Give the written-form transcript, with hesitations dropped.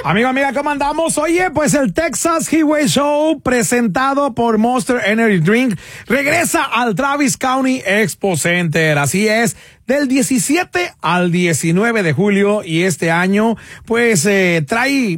Amiga, ¿cómo andamos? Oye, pues el Texas Highway Show, presentado por Monster Energy Drink, regresa al Travis County Expo Center. Así es, del 17 al 19 de julio, y este año, pues, trae